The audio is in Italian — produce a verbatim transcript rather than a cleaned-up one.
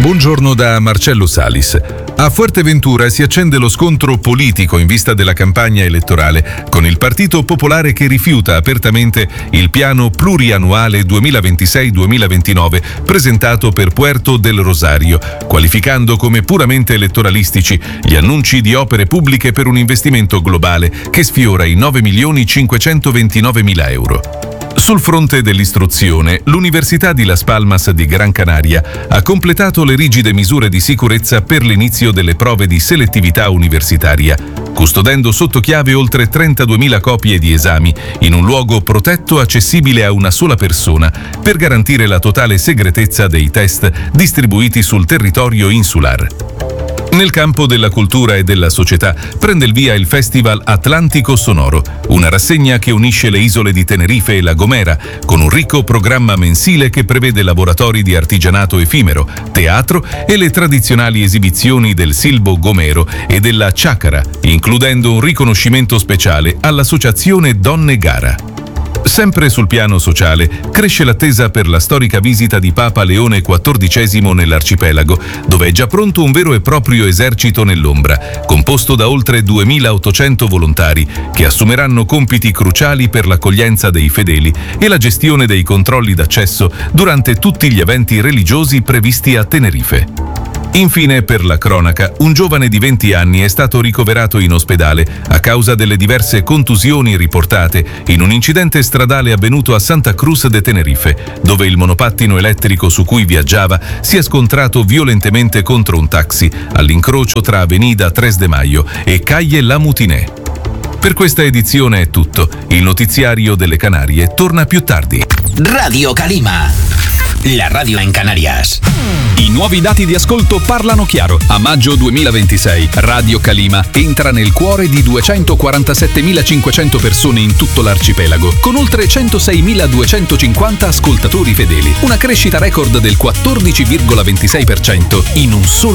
Buongiorno da Marcello Salis. A Fuerteventura si accende lo scontro politico in vista della campagna elettorale, con il Partito Popolare che rifiuta apertamente il piano pluriannuale duemilaventisei duemilaventinove presentato per Puerto del Rosario, qualificando come puramente elettoralistici gli annunci di opere pubbliche per un investimento globale che sfiora i nove milioni cinquecentoventinovemila euro. Sul fronte dell'istruzione, l'Università di Las Palmas di Gran Canaria ha completato le rigide misure di sicurezza per l'inizio delle prove di selettività universitaria, custodendo sotto chiave oltre trentaduemila copie di esami in un luogo protetto accessibile a una sola persona per garantire la totale segretezza dei test distribuiti sul territorio insular. Nel campo della cultura e della società prende il via il Festival Atlantico Sonoro, una rassegna che unisce le isole di Tenerife e La Gomera, con un ricco programma mensile che prevede laboratori di artigianato effimero, teatro e le tradizionali esibizioni del Silbo Gomero e della Ciacara, includendo un riconoscimento speciale all'associazione Donne Gara. Sempre sul piano sociale, cresce l'attesa per la storica visita di Papa Leone quattordicesimo nell'arcipelago, dove è già pronto un vero e proprio esercito nell'ombra, composto da oltre duemilaottocento volontari, che assumeranno compiti cruciali per l'accoglienza dei fedeli e la gestione dei controlli d'accesso durante tutti gli eventi religiosi previsti a Tenerife. Infine, per la cronaca, un giovane di venti anni è stato ricoverato in ospedale a causa delle diverse contusioni riportate in un incidente stradale avvenuto a Santa Cruz de Tenerife, dove il monopattino elettrico su cui viaggiava si è scontrato violentemente contro un taxi all'incrocio tra Avenida Tres de Mayo e Calle La Mutiné. Per questa edizione è tutto. Il notiziario delle Canarie torna più tardi. Radio Calima, la radio in Canarias. I nuovi dati di ascolto parlano chiaro. A maggio duemilaventisei Radio Calima entra nel cuore di duecentoquarantasettemilacinquecento persone in tutto l'arcipelago, con oltre centoseimiladuecentocinquanta ascoltatori fedeli. Una crescita record del quattordici virgola ventisei per cento in un solo